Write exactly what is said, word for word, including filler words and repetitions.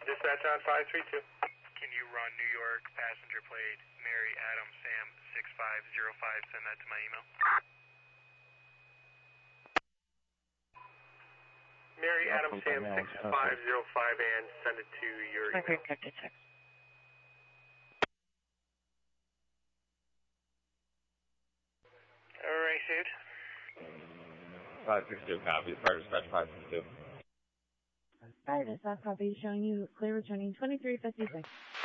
Dispatch on five three two. Can you run New York passenger plate Mary Adam Sam six five zero five? Send that to my email. Mary Adam Sam six five zero five and send it to your email. Okay, text. Alright, dude. five six two, copy. Fire dispatch five six two. Fire dispatch copy showing you clear returning twenty-three fifty-six.